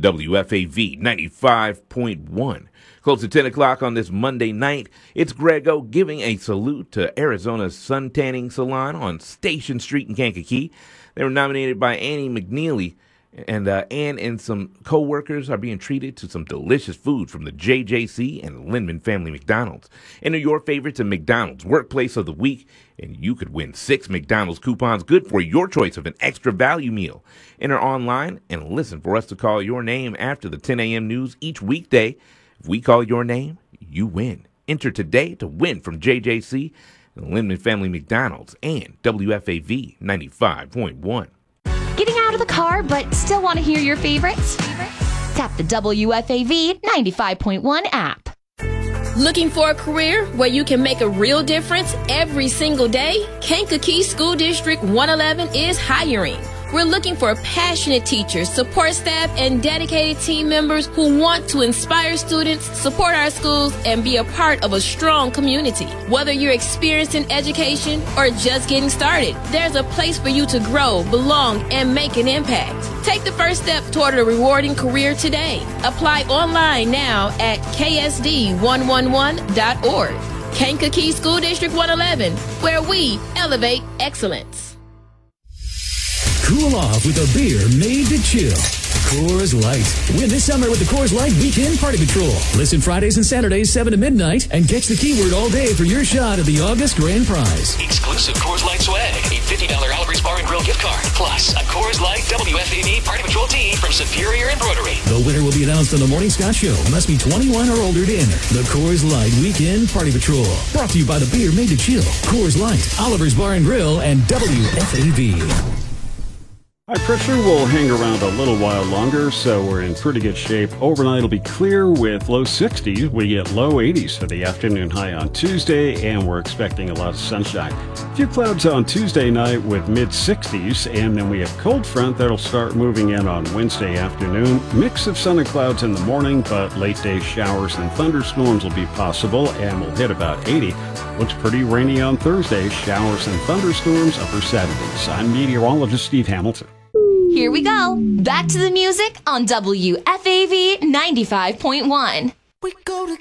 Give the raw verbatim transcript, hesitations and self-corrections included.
W F A V ninety-five point one. Close to ten o'clock on this Monday night, it's Grego giving a salute to Arizona's sun tanning salon on Station Street in Kankakee. They were nominated by Annie McNeely, and uh, Ann and some co-workers are being treated to some delicious food from the J J C and Lindman Family McDonald's. Enter your favorites in McDonald's Workplace of the Week, and you could win six McDonald's coupons good for your choice of an extra value meal. Enter online and listen for us to call your name after the ten a.m. news each weekday. If we call your name, you win. Enter today to win from J J C, Lindman Family McDonald's, and W F A V ninety-five point one. Getting out of the car but still want to hear your favorites? Tap the W F A V ninety-five point one app. Looking for a career where you can make a real difference every single day? Kankakee School District one eleven is hiring. We're looking for passionate teachers, support staff, and dedicated team members who want to inspire students, support our schools, and be a part of a strong community. Whether you're experienced in education or just getting started, there's a place for you to grow, belong, and make an impact. Take the first step toward a rewarding career today. Apply online now at K S D one eleven dot org. Kankakee School District one eleven, where we elevate excellence. Cool off with a beer made to chill. Coors Light. Win this summer with the Coors Light Weekend Party Patrol. Listen Fridays and Saturdays, seven to midnight, and catch the keyword all day for your shot at the August grand prize. Exclusive Coors Light swag. A fifty dollars Oliver's Bar and Grill gift card. Plus, a Coors Light W F A V Party Patrol tee from Superior Embroidery. The winner will be announced on the Morning Scott Show. Must be twenty-one or older to enter. The Coors Light Weekend Party Patrol. Brought to you by the beer made to chill. Coors Light, Oliver's Bar and Grill, and W F A V. High pressure will hang around a little while longer, so we're in pretty good shape. Overnight will be clear with low sixties. We get low eighties for the afternoon high on Tuesday, and we're expecting a lot of sunshine. A few clouds on Tuesday night with mid sixties, and then we have cold front that'll start moving in on Wednesday afternoon. Mix of sun and clouds in the morning, but late day showers and thunderstorms will be possible, and we'll hit about eighty. Looks pretty rainy on Thursday. Showers and thunderstorms upper seventies. I'm meteorologist Steve Hamilton. Here we go. Back to the music on W F A V ninety-five point one. We go to